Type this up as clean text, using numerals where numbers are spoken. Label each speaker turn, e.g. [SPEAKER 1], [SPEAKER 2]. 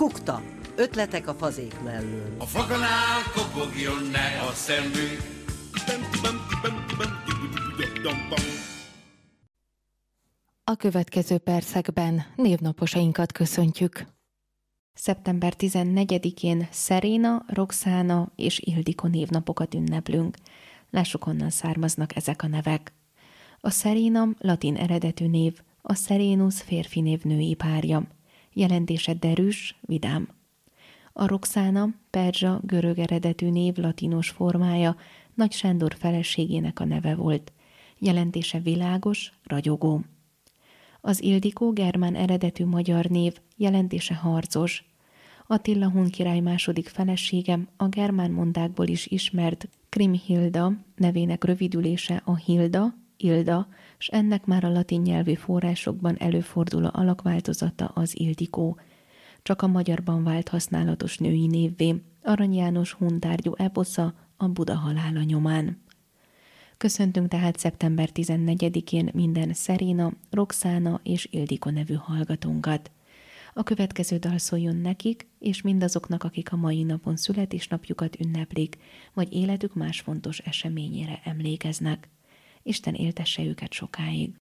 [SPEAKER 1] Kukta. Ötletek a fazék mellől.
[SPEAKER 2] A faganál kopogjon ne a szemünk.
[SPEAKER 3] A következő percekben névnaposainkat köszöntjük. Szeptember 14-én Szeréna, Roxana és Ildikó névnapokat ünneplünk. Lássuk, honnan származnak ezek a nevek. A Szeréna latin eredetű név, a Serenus férfi név női párja. Jelentése derűs, vidám. A Roxana perzsa görög eredetű név latinos formája Nagy Sándor feleségének a neve volt. Jelentése világos, ragyogó. Az Ildikó germán eredetű magyar név, jelentése harcos. Attila hun király második felesége, a germán mondákból is ismert Kriemhilda nevének rövidülése a Hilda, Ilda, s ennek már a latin nyelvű forrásokban előforduló alakváltozata az Ildikó. Csak a magyarban vált használatos női névvé, Arany János huntárgyú eposza a Buda halála nyomán. Köszöntünk tehát szeptember 14-én minden Szeréna, Roxana és Ildikó nevű hallgatónkat. A következő dal szóljon nekik, és mindazoknak, akik a mai napon születésnapjukat ünneplik, vagy életük más fontos eseményére emlékeznek. Isten éltesse őket sokáig.